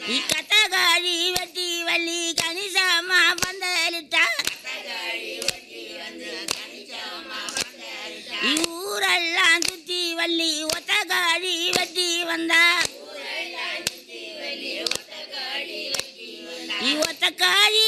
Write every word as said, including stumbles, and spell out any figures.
கத்தகாழி வெட்டி வள்ளி கணிசமா பந்தலிட்டா ஊரெல்லாம் சுத்தி வள்ளி ஒத்தகாழி வெட்டி வந்தா ஒத்தக்காழி